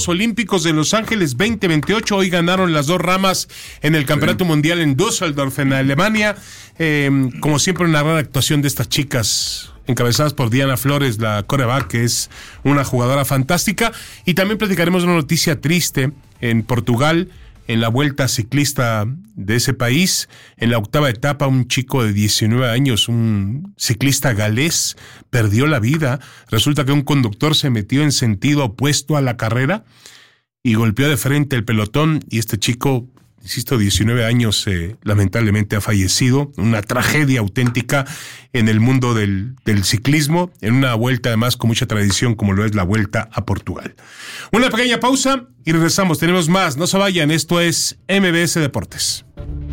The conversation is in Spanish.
Olímpicos de Los Ángeles 2028, hoy ganaron las dos ramas en el Campeonato Mundial en Düsseldorf, en Alemania. Como siempre, una gran actuación de estas chicas, encabezadas por Diana Flores, la quarterback, que es una jugadora fantástica. Y también platicaremos de una noticia triste en Portugal, en la vuelta ciclista de ese país. En la octava etapa, un chico de 19 años, un ciclista galés, perdió la vida. Resulta que un conductor se metió en sentido opuesto a la carrera y golpeó de frente el pelotón, y este chico, insisto, 19 años, lamentablemente ha fallecido. Una tragedia auténtica en el mundo del ciclismo, en una vuelta además con mucha tradición como lo es la Vuelta a Portugal. Una pequeña pausa y regresamos, tenemos más, no se vayan, esto es MBS Deportes.